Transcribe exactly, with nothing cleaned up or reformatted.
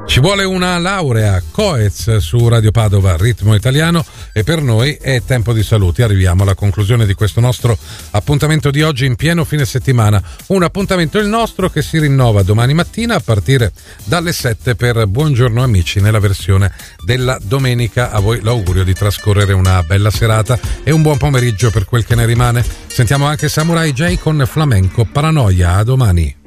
Ci vuole una laurea Coez su Radio Padova, ritmo italiano, e per noi è tempo di saluti. Arriviamo alla conclusione di questo nostro appuntamento di oggi in pieno fine settimana. Un appuntamento il nostro che si rinnova domani mattina a partire dalle sette per Buongiorno Amici nella versione della domenica. A voi l'augurio di trascorrere una bella serata e un buon pomeriggio per quel che ne rimane. Sentiamo anche Samurai J con Flamenco Paranoia. A domani.